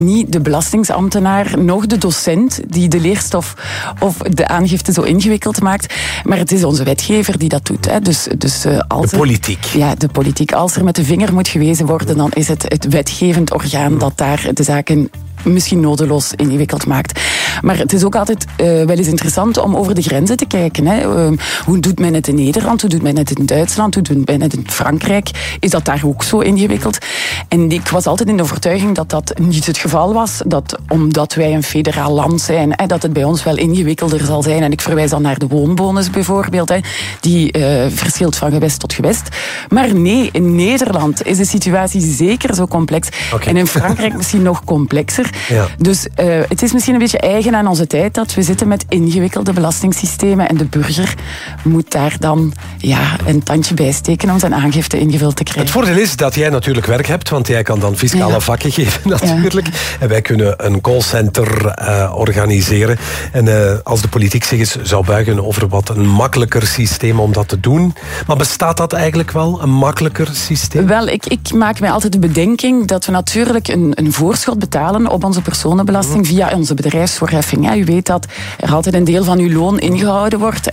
Niet de belastingsambtenaar, nog de docent die de leerstof of de aangifte zo ingewikkeld maakt. Maar het is onze wetgever die dat doet. Hè. Dus als de politiek. Ja, de politiek. Als er met de vinger moet gewezen worden, dan is het wetgevend orgaan dat daar de zaken misschien nodeloos ingewikkeld maakt. Maar het is ook altijd wel eens interessant om over de grenzen te kijken. Hè. Hoe doet men het in Nederland? Hoe doet men het in Duitsland? Hoe doet men het in Frankrijk? Is dat daar ook zo ingewikkeld? En ik was altijd in de overtuiging dat dat niet het geval was. Dat omdat wij een federaal land zijn, dat het bij ons wel ingewikkelder zal zijn. En ik verwijs dan naar de woonbonus bijvoorbeeld. Die verschilt van gewest tot gewest. Maar nee, in Nederland is de situatie zeker zo complex. Okay. En in Frankrijk misschien nog complexer. Ja. Dus het is misschien een beetje eigen aan onze tijd dat we zitten met ingewikkelde belastingssystemen en de burger moet daar dan een tandje bij steken om zijn aangifte ingevuld te krijgen. Het voordeel is dat jij natuurlijk werk hebt, want jij kan dan fiscale vakken geven natuurlijk. Ja. En wij kunnen een callcenter organiseren. En als de politiek zich eens zou buigen over wat een makkelijker systeem om dat te doen. Maar bestaat dat eigenlijk wel, een makkelijker systeem? Wel, ik maak mij altijd de bedenking dat we natuurlijk een voorschot betalen op onze personenbelasting via onze bedrijfsvoorheffing. U weet dat er altijd een deel van uw loon ingehouden wordt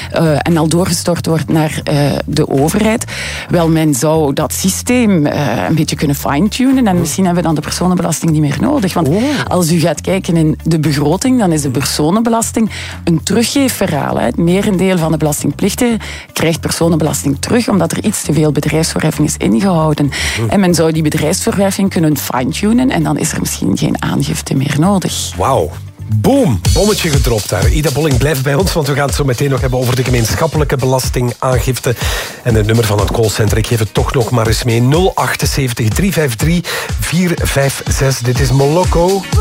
en al doorgestort wordt naar de overheid. Wel, men zou dat systeem een beetje kunnen fine-tunen en misschien hebben we dan de personenbelasting niet meer nodig. Want als u gaat kijken in de begroting, dan is de personenbelasting een teruggeefverhaal. Het merendeel van de belastingplichtigen krijgt personenbelasting terug, omdat er iets te veel bedrijfsvoorheffing is ingehouden. En men zou die bedrijfsvoorheffing kunnen fine-tunen en dan is er misschien geen aangifte meer nodig. Wauw. Boom, bommetje gedropt daar. Ida Bolling blijft bij ons, want we gaan het zo meteen nog hebben over de gemeenschappelijke belastingaangifte. En het nummer van het callcenter, ik geef het toch nog maar eens mee. 078 353 456. Dit is Moloko.